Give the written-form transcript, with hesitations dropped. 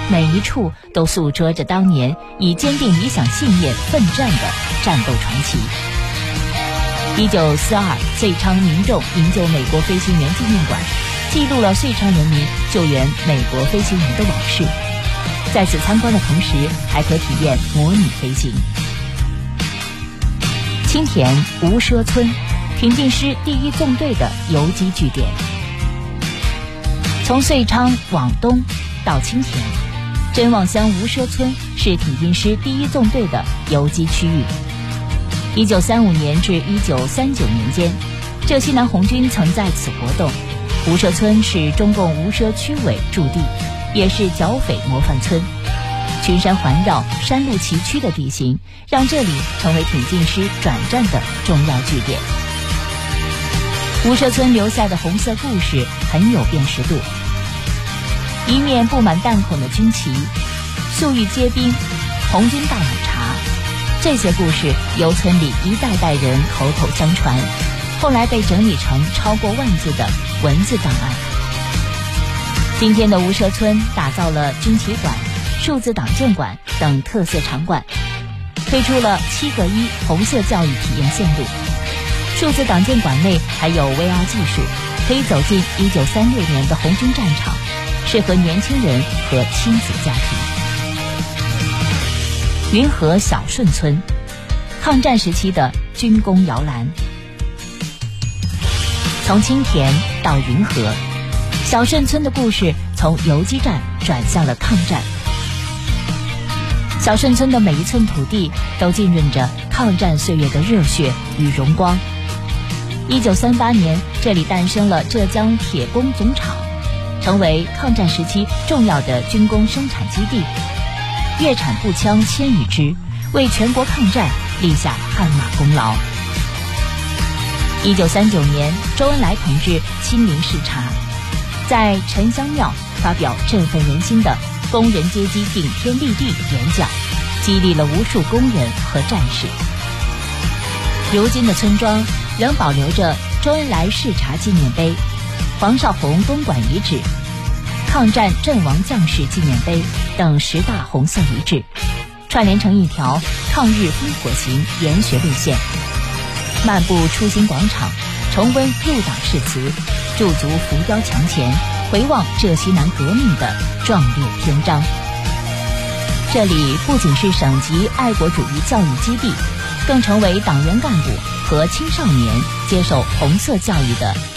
每一处都诉说着当年以坚定理想信念奋战的战斗传奇。1942，遂昌民众营救美国飞行员纪念馆记录了遂昌人民救援美国飞行员的往事。在此参观的同时，还可体验模拟飞行。青田吴舍村，挺进师第一纵队的游击据点。从遂昌往东到青田，真望乡吴舍村是挺进师第一纵队的游击区域。1935年至1939年间，浙西南红军曾在此活动。吴舍村是中共吴舍区委驻地，也是剿匪模范村。群山环绕，山路崎岖的地形，让这里成为挺进师转战的重要据点。吴舍村留下的红色故事很有辨识度，一面布满弹孔的军旗，粟裕接兵，红军大碗茶，这些故事由村里一代代人口口相传，后来被整理成超过万字的文字档案。今天的吴舍村打造了军旗馆、数字党建馆等特色场馆，推出了7个1红色教育体验线路。数字党建馆内还有 VR 技术，可以走进1936年的红军战场，适合年轻人和亲子家庭。云和小顺村，抗战时期的军工摇篮。从青田到云和，小顺村的故事从游击战转向了抗战。小顺村的每一寸土地都浸润着抗战岁月的热血与荣光。1938年，这里诞生了浙江铁工总厂，成为抗战时期重要的军工生产基地，月产步枪1000余支，为全国抗战立下汗马功劳。1939年，周恩来同志亲临视察，在沉香庙发表振奋人心的工人阶级顶天立地演讲，激励了无数工人和战士。如今的村庄仍保留着周恩来视察纪念碑、黄绍竑公馆遗址、抗战阵亡将士纪念碑等10大红色遗址，串联成一条抗日烽火型研学路线。漫步初心广场，重温入党誓词，驻足浮雕墙前，回望浙西南革命的壮烈篇章。这里不仅是省级爱国主义教育基地，更成为党员干部和青少年接受红色教育的